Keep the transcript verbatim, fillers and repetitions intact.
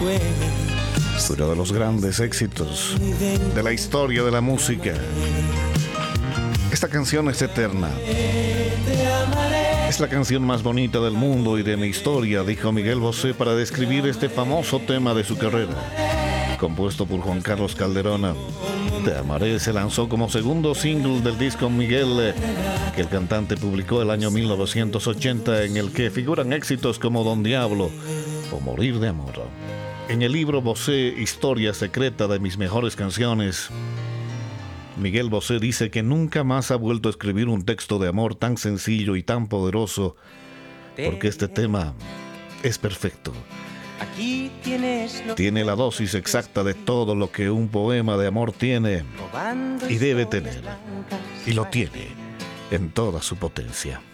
Uno de los grandes éxitos de la historia de la música. Esta canción es eterna. Es la canción más bonita del mundo y de mi historia, dijo Miguel Bosé para describir este famoso tema de su carrera. Compuesto por Juan Carlos Calderón, Te amaré se lanzó como segundo single del disco Miguel, que el cantante publicó el año mil novecientos ochenta, en el que figuran éxitos como Don Diablo o Morir de amor. En el libro Bosé, Historia secreta de mis mejores canciones, Miguel Bosé dice que nunca más ha vuelto a escribir un texto de amor tan sencillo y tan poderoso, porque este tema es perfecto. Aquí tienes lo Tiene la dosis exacta de todo lo que un poema de amor tiene y debe tener, y lo tiene en toda su potencia.